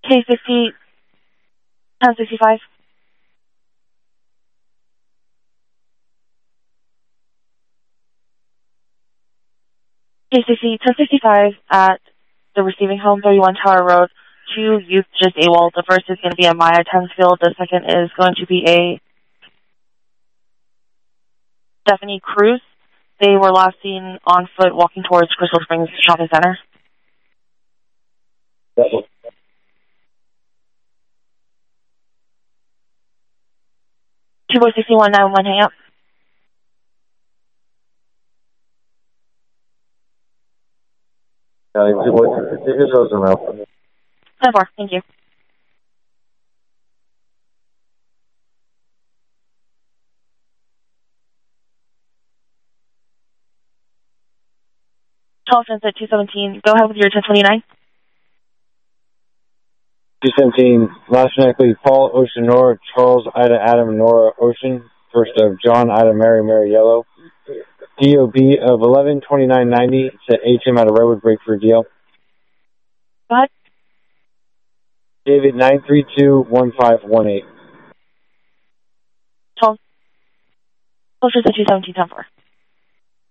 K50, 1065. K60, 1065 at the receiving home, 31 Tower Road. 2 youth just AWOL. The first is going to be a Maya Tensfield. The second is going to be a Stephanie Cruz. They were last seen on foot walking towards Crystal Springs Shopping Center. 2-4-61, 911, hang up. Israel's enough. 10-4, thank you. Telephone at 217. Go ahead with your 1029. 217, last likely Paul Ocean Nora, Charles Ida Adam Nora Ocean, first of John Ida Mary Mary Yellow, DOB of 112990 to HM at a Redwood break for a deal. Go ahead. David 9321518. Closure to 217, 10-4.